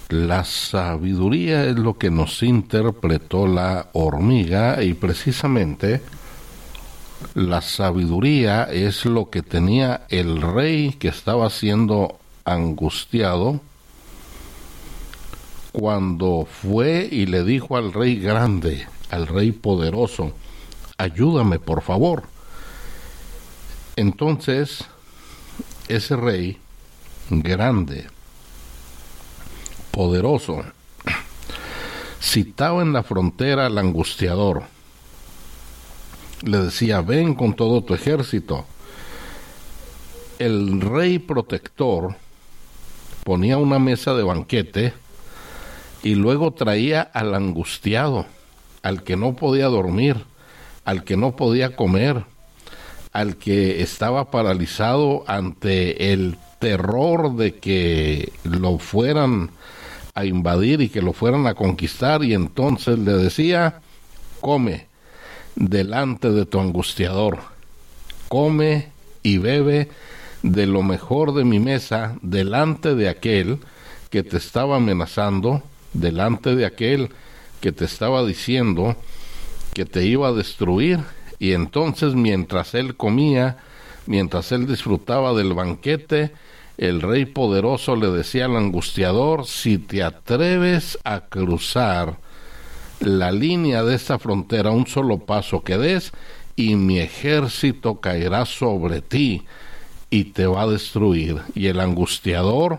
La sabiduría es lo que nos interpretó la hormiga y precisamente la sabiduría es lo que tenía el rey que estaba siendo angustiado cuando fue y le dijo al rey grande, al rey poderoso, ayúdame por favor. Entonces, ese rey grande, poderoso, citaba en la frontera al angustiador. Le decía, ven con todo tu ejército. El rey protector ponía una mesa de banquete y luego traía al angustiado, al que no podía dormir, al que no podía comer, al que estaba paralizado ante el terror de que lo fueran a invadir y que lo fueran a conquistar, y entonces le decía, come delante de tu angustiador, come y bebe de lo mejor de mi mesa delante de aquel que te estaba amenazando, delante de aquel que te estaba diciendo que te iba a destruir. Y entonces mientras él comía, mientras él disfrutaba del banquete, el rey poderoso le decía al angustiador, si te atreves a cruzar la línea de esta frontera, un solo paso que des, y mi ejército caerá sobre ti y te va a destruir. Y el angustiador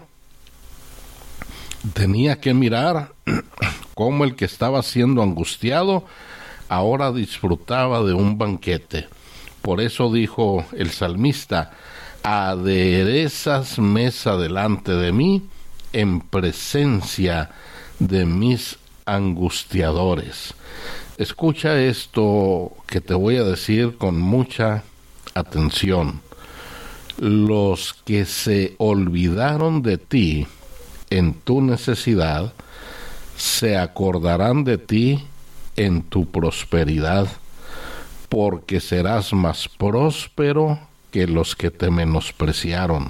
tenía que mirar cómo el que estaba siendo angustiado ahora disfrutaba de un banquete. Por eso dijo el salmista, aderezas mesa delante de mí en presencia de mis angustiadores. Escucha esto que te voy a decir con mucha atención. Los que se olvidaron de ti en tu necesidad, se acordarán de ti en tu prosperidad, porque serás más próspero que los que te menospreciaron.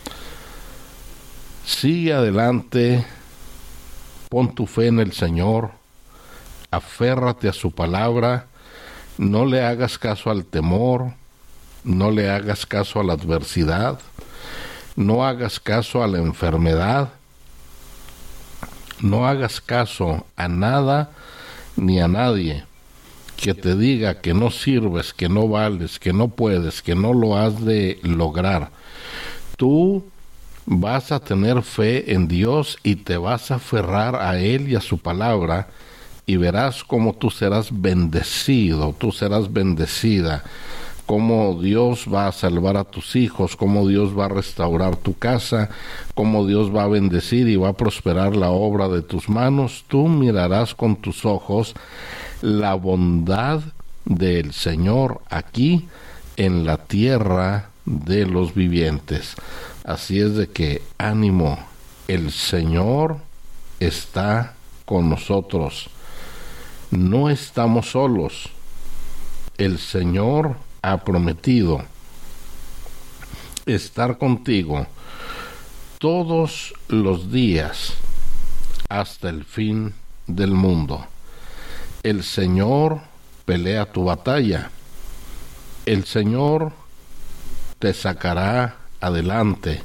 Sigue adelante, pon tu fe en el Señor, aférrate a su palabra, no le hagas caso al temor, no le hagas caso a la adversidad, no hagas caso a la enfermedad, no hagas caso a nada ni a nadie que te diga que no sirves, que no vales, que no puedes, que no lo has de lograr. Tú vas a tener fe en Dios y te vas a aferrar a Él y a su palabra, y verás cómo tú serás bendecido, tú serás bendecida, cómo Dios va a salvar a tus hijos, cómo Dios va a restaurar tu casa, cómo Dios va a bendecir y va a prosperar la obra de tus manos. Tú mirarás con tus ojos la bondad del Señor aquí en la tierra de los vivientes. Así es de que ánimo, el Señor está con nosotros. No estamos solos. El Señor ha prometido estar contigo todos los días hasta el fin del mundo. El Señor pelea tu batalla. El Señor te sacará adelante.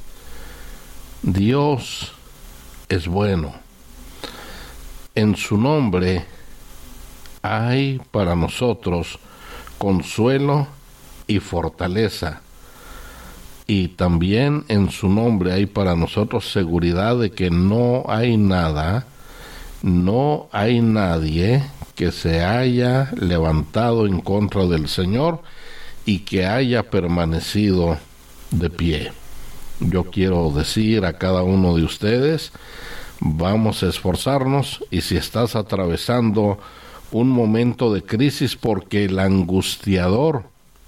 Dios es bueno. En su nombre hay para nosotros consuelo y fortaleza. Y también en su nombre hay para nosotros seguridad de que no hay nada, no hay nadie que se haya levantado en contra del Señor y que haya permanecido de pie. Yo quiero decir a cada uno de ustedes, vamos a esforzarnos, y si estás atravesando un momento de crisis porque el angustiador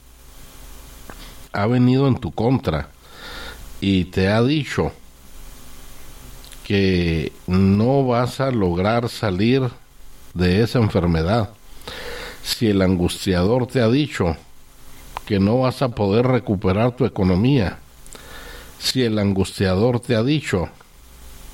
ha venido en tu contra y te ha dicho que no vas a lograr salir de esa enfermedad, si el angustiador te ha dicho que no vas a poder recuperar tu economía, si el angustiador te ha dicho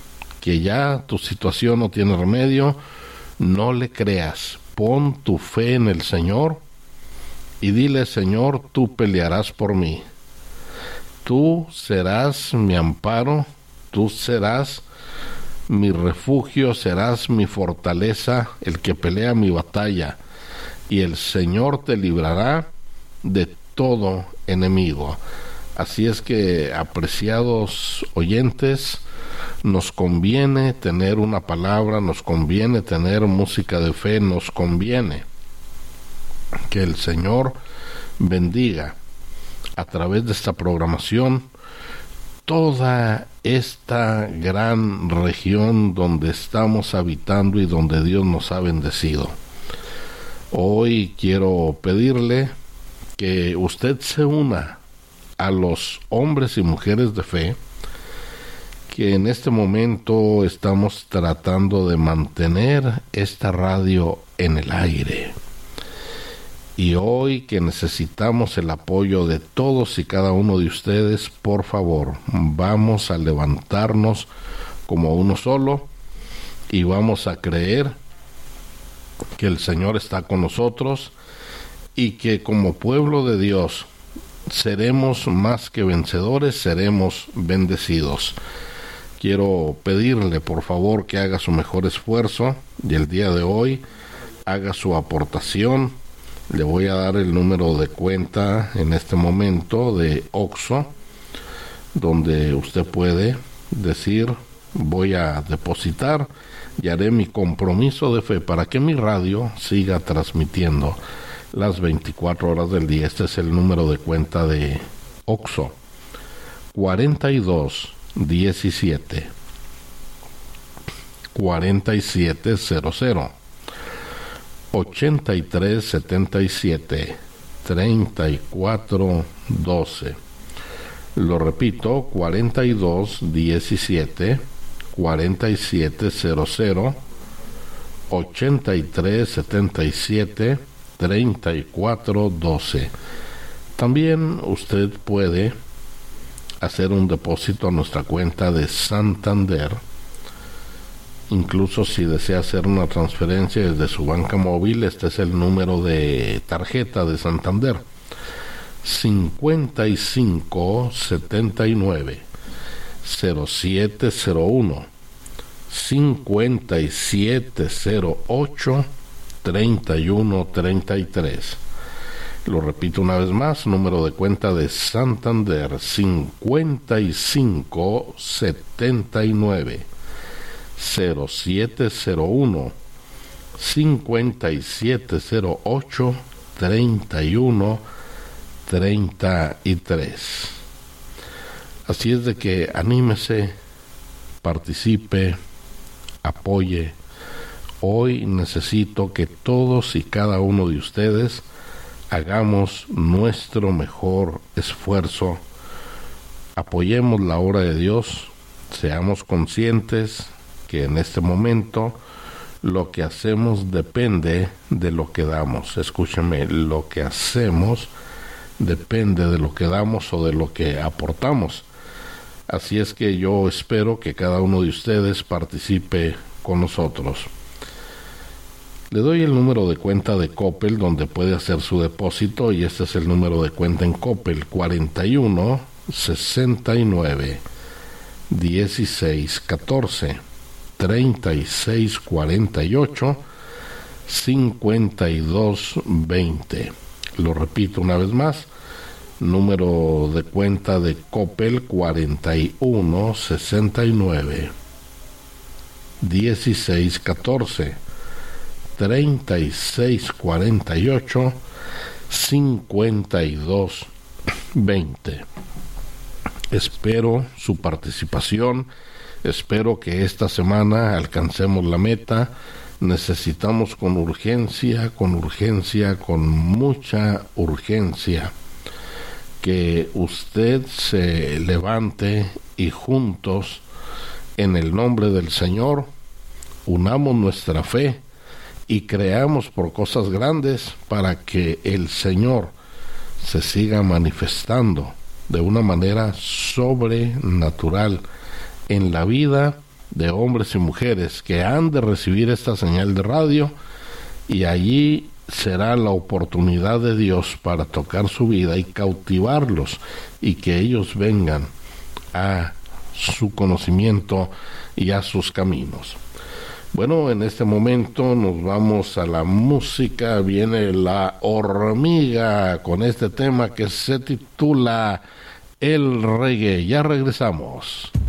que ya tu situación no tiene remedio, no le creas. Pon tu fe en el Señor y dile: Señor, tú pelearás por mí. Tú serás mi amparo, tú serás mi refugio, serás mi fortaleza, el que pelea mi batalla, y el Señor te librará de todo enemigo. Así es que, apreciados oyentes, nos conviene tener una palabra, nos conviene tener música de fe, nos conviene que el Señor bendiga a través de esta programación toda esta gran región donde estamos habitando y donde Dios nos ha bendecido. Hoy quiero pedirle que usted se una a los hombres y mujeres de fe que en este momento estamos tratando de mantener esta radio en el aire. Y hoy que necesitamos el apoyo de todos y cada uno de ustedes, por favor, vamos a levantarnos como uno solo y vamos a creer que el Señor está con nosotros y que como pueblo de Dios seremos más que vencedores, seremos bendecidos. Quiero pedirle, por favor, que haga su mejor esfuerzo y el día de hoy haga su aportación. Le voy a dar el número de cuenta en este momento de OXXO, donde usted puede decir: voy a depositar y haré mi compromiso de fe para que mi radio siga transmitiendo las 24 horas del día. Este es el número de cuenta de OXXO: 4217 4700 8377 3412. Lo repito: 4217 4700 8377 3412. También usted puede hacer un depósito a nuestra cuenta de Santander. Incluso si desea hacer una transferencia desde su banca móvil, este es el número de tarjeta de Santander: 5579 0701 5708 3133. Lo repito una vez más: número de cuenta de Santander: 5579 0701 5708 3133. Así es de que anímese, participe, apoye. Hoy necesito que todos y cada uno de ustedes hagamos nuestro mejor esfuerzo. Apoyemos la obra de Dios. Seamos conscientes que en este momento lo que hacemos depende de lo que damos. Escúcheme, lo que hacemos depende de lo que damos o de lo que aportamos. Así es que yo espero que cada uno de ustedes participe con nosotros. Le doy el número de cuenta de Coppel donde puede hacer su depósito, y este es el número de cuenta en Coppel: 41 69 16 14 36 48 52 20. Lo repito una vez más: número de cuenta de Coppel: 41 69 16 14 36 48 52 20. Espero su participación. Espero que esta semana alcancemos la meta. Necesitamos con urgencia, con mucha urgencia, que usted se levante y juntos, en el nombre del Señor, unamos nuestra fe y creamos por cosas grandes para que el Señor se siga manifestando de una manera sobrenatural en la vida de hombres y mujeres que han de recibir esta señal de radio, y allí será la oportunidad de Dios para tocar su vida y cautivarlos y que ellos vengan a su conocimiento y a sus caminos. Bueno, en este momento nos vamos a la música. Viene La Hormiga con este tema que se titula El Reggae. Ya regresamos.